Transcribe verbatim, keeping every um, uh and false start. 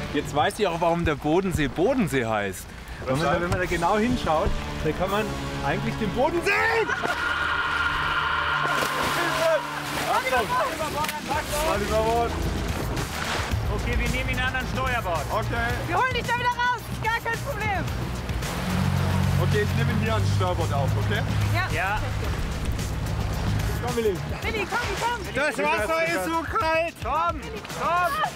Jetzt weiß ich auch, warum der Bodensee Bodensee heißt. Wenn man, da, wenn man da genau hinschaut, dann kann man eigentlich den Boden sehen. Achtung! Mal über Bord. Okay, wir nehmen ihn an an Steuerbord. Okay. Wir holen dich da wieder raus, gar kein Problem. Okay, ich nehme ihn hier ans Steuerbord auf, okay? Ja. Ja. Komm, Willi. Willi, komm, komm. Das Wasser ist so kalt. Komm, komm.